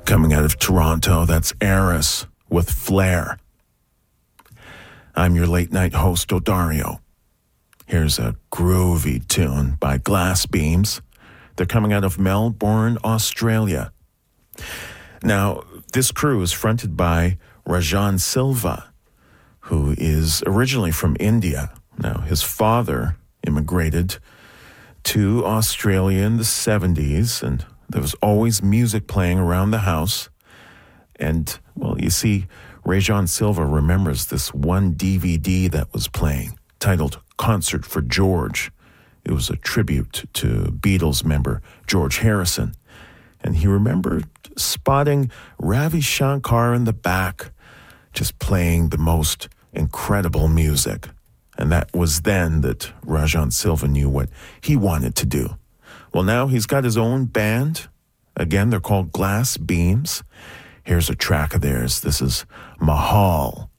Coming out of Toronto, that's Eris with Flair. I'm your late night host, Odario. Here's a groovy tune by Glass Beams. They're coming out of Melbourne, Australia. Now, this crew is fronted by Rajan Silva, who is originally from India. Now, his father immigrated to Australia in the 70s, and there was always music playing around the house. And, well, you see, Rajan Silva remembers this one DVD that was playing, titled Concert for George. It was a tribute to Beatles member George Harrison. And he remembered spotting Ravi Shankar in the back, just playing the most incredible music. And that was then that Rajan Silva knew what he wanted to do. Well, now he's got his own band. Again, they're called Glass Beams. Here's a track of theirs. This is Mahal.